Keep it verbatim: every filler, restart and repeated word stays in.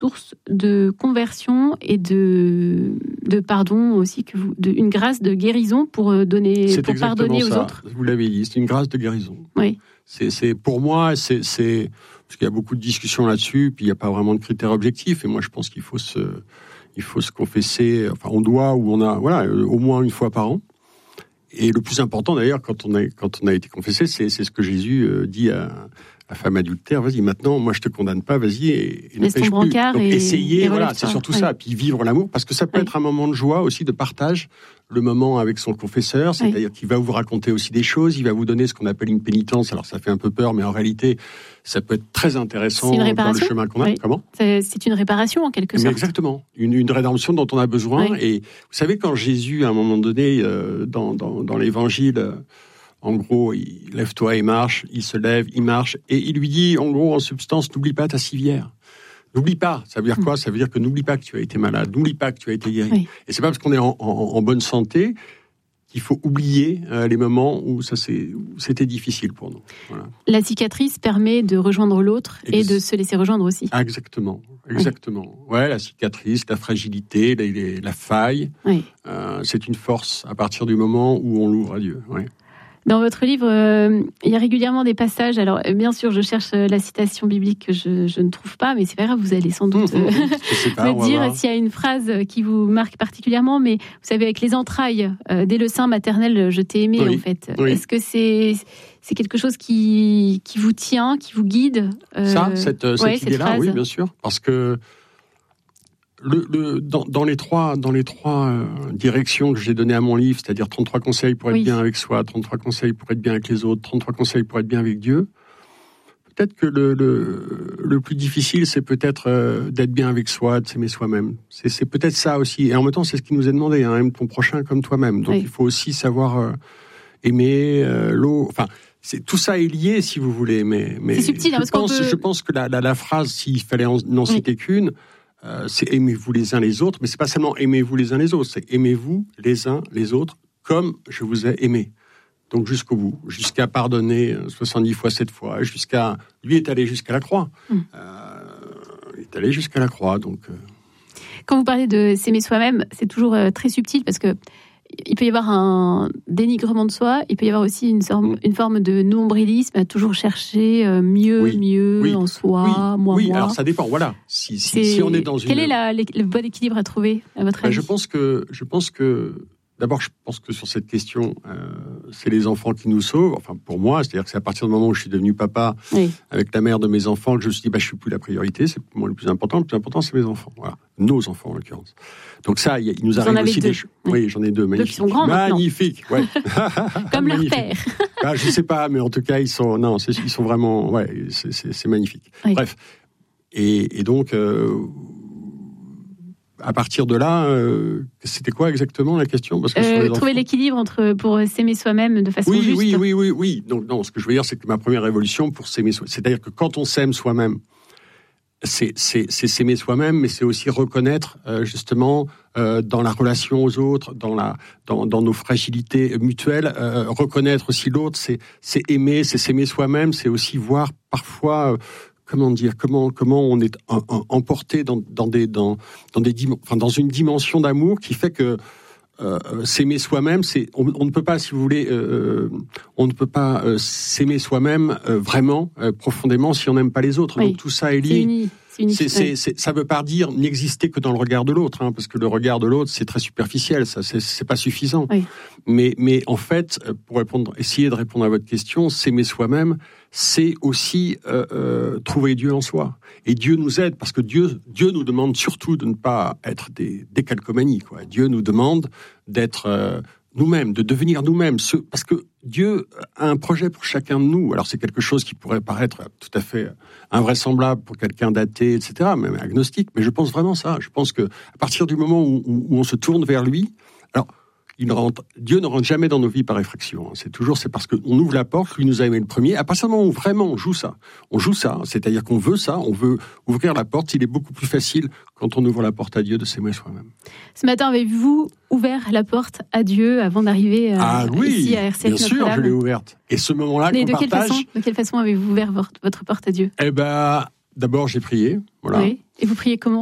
source de conversion et de, de pardon aussi, que vous, de, une grâce de guérison pour, donner, c'est pour pardonner ça. aux autres. Vous l'avez dit, c'est une grâce de guérison. Oui. C'est, c'est, pour moi, c'est, c'est, parce qu'il y a beaucoup de discussions là-dessus, puis il n'y a pas vraiment de critères objectifs, et moi je pense qu'il faut se, il faut se confesser, enfin on doit, ou on a, voilà, au moins une fois par an. Et le plus important d'ailleurs, quand on a, quand on a été confessé, c'est, c'est ce que Jésus dit à la femme adultère, vas-y, maintenant, moi je te condamne pas, vas-y, et, et ne pêche plus. Donc et, essayez, et voilà, c'est surtout ouais. ça, puis vivre l'amour, parce que ça peut ouais. être un moment de joie aussi, de partage, le moment avec son confesseur, c'est-à-dire ouais. qu'il va vous raconter aussi des choses, il va vous donner ce qu'on appelle une pénitence, alors ça fait un peu peur, mais en réalité, ça peut être très intéressant dans le chemin qu'on a. Oui. Comment ? c'est, c'est une réparation en quelque sorte. Mais exactement, une, une rédemption dont on a besoin, oui. et vous savez, quand Jésus, à un moment donné, euh, dans, dans, dans l'évangile, euh, en gros, il lève-toi et marche, il se lève, il marche, et il lui dit, en gros, en substance, n'oublie pas ta civière. N'oublie pas, ça veut dire quoi ? Ça veut dire que n'oublie pas que tu as été malade, n'oublie pas que tu as été guéri. Oui. Et c'est pas parce qu'on est en, en, en bonne santé qu'il faut oublier euh, les moments où, ça c'est, où c'était difficile pour nous. Voilà. La cicatrice permet de rejoindre l'autre et, et de se laisser rejoindre aussi. Ah, exactement, exactement. Oui. Ouais, la cicatrice, la fragilité, la, la, la faille, oui. euh, c'est une force à partir du moment où on l'ouvre à Dieu. Ouais. Dans votre livre, euh, il y a régulièrement des passages. Alors, bien sûr, je cherche la citation biblique que je, je ne trouve pas, mais c'est pas grave, vous allez sans doute euh, pas, me dire s'il y a une phrase qui vous marque particulièrement. Mais vous savez, avec les entrailles, euh, dès le sein maternel, je t'ai aimé, oui, en fait. Oui. Est-ce que c'est, c'est quelque chose qui, qui vous tient, qui vous guide euh, Ça, cette, cette ouais, idée-là, cette oui, bien sûr. Parce que Le, le, dans, dans les trois, dans les trois euh, directions que j'ai données à mon livre, c'est-à-dire trente-trois conseils pour être oui. bien avec soi, trente-trois conseils pour être bien avec les autres, trente-trois conseils pour être bien avec Dieu, peut-être que le, le, le plus difficile, c'est peut-être euh, d'être bien avec soi, de s'aimer soi-même. C'est, c'est peut-être ça aussi. Et en même temps, c'est ce qui nous est demandé, hein, aime ton prochain comme toi-même. Donc oui. il faut aussi savoir euh, aimer euh, l'eau. Enfin, c'est, tout ça est lié, si vous voulez. Mais, mais c'est subtil, je, hein, parce pense, qu'on peut... je pense que la, la, la phrase, s'il fallait en, n'en citer oui. qu'une, Euh, c'est aimez-vous les uns les autres, mais c'est pas seulement aimez-vous les uns les autres, c'est aimez-vous les uns les autres comme je vous ai aimé. Donc jusqu'au bout, jusqu'à pardonner soixante-dix fois, sept fois, jusqu'à... Lui est allé jusqu'à la croix. Mm. Euh, il est allé jusqu'à la croix, donc... Euh... Quand vous parlez de s'aimer soi-même, c'est toujours euh, très subtil, parce que il peut y avoir un dénigrement de soi, il peut y avoir aussi une, sorte, une forme de nombrilisme, à toujours chercher mieux, oui, mieux oui, en soi, oui, moi, oui, moi. alors ça dépend, voilà. Si, si, si on est dans une... Quel est la, le bon équilibre à trouver, à votre avis ? Ben, je pense que, je pense que, d'abord, je pense que sur cette question, euh, c'est les enfants qui nous sauvent. Enfin, pour moi, c'est-à-dire que c'est à partir du moment où je suis devenu papa, oui. avec la mère de mes enfants, que je me suis dit, bah, je suis plus la priorité. C'est pour moi le plus important. Le plus important, c'est mes enfants. Voilà, nos enfants en l'occurrence. Donc ça, il nous Vous arrive aussi deux. des choses. Oui, j'en ai deux. Magnifiques. Deux qui sont grands magnifiques, ouais. Comme leur père. Ah, je sais pas, mais en tout cas, ils sont, non, c'est, ils sont vraiment, ouais, c'est, c'est, c'est magnifique. Oui. Bref. Et, et donc. Euh, À partir de là, euh, c'était quoi exactement la question ? Parce que euh, trouver l'équilibre entre pour s'aimer soi-même de façon oui, juste. Oui, oui, oui, oui. Donc non, ce que je veux dire, c'est que ma première révolution pour s'aimer soi, c'est-à-dire que quand on s'aime soi-même, c'est, c'est, c'est s'aimer soi-même, mais c'est aussi reconnaître euh, justement euh, dans la relation aux autres, dans la, dans, dans nos fragilités mutuelles, euh, reconnaître aussi l'autre, c'est, c'est aimer, c'est s'aimer soi-même, c'est aussi voir parfois. Euh, Comment dire, comment comment on est en, en, emporté dans, dans des dans dans des enfin dans une dimension d'amour qui fait que euh, s'aimer soi-même, c'est on, on ne peut pas, si vous voulez, euh, on ne peut pas euh, s'aimer soi-même euh, vraiment euh, profondément si on n'aime pas les autres. Oui. Donc tout ça est lié. C'est uni. C'est uni. C'est, c'est, c'est, ça veut pas dire n'exister que dans le regard de l'autre, hein, parce que le regard de l'autre c'est très superficiel, ça c'est, c'est pas suffisant. Oui. Mais mais en fait, pour répondre, essayer de répondre à votre question, s'aimer soi-même, c'est aussi euh, euh, trouver Dieu en soi. Et Dieu nous aide, parce que Dieu, Dieu nous demande surtout de ne pas être des, des calcomanies, quoi. Dieu nous demande d'être euh, nous-mêmes, de devenir nous-mêmes. Ce, parce que Dieu a un projet pour chacun de nous. Alors c'est quelque chose qui pourrait paraître tout à fait invraisemblable pour quelqu'un d'athée, et cetera, même agnostique. Mais je pense vraiment ça. Je pense que à partir du moment où, où, où on se tourne vers lui, alors il ne rentre, Dieu ne rentre jamais dans nos vies par effraction. C'est toujours, c'est parce qu'on ouvre la porte, lui nous a aimé le premier. À partir du moment où vraiment on joue ça, on joue ça, c'est-à-dire qu'on veut ça, on veut ouvrir la porte. Il est beaucoup plus facile quand on ouvre la porte à Dieu de s'aimer soi-même. Ce matin, avez-vous ouvert la porte à Dieu avant d'arriver à, ah oui, ici à R C F bien sûr, je l'ai ouverte. Et ce moment-là, Mais qu'on de partage... quelle façon, de quelle façon avez-vous ouvert votre, votre porte à Dieu ? Eh ben, d'abord j'ai prié, voilà. Oui. Et vous priez comment ?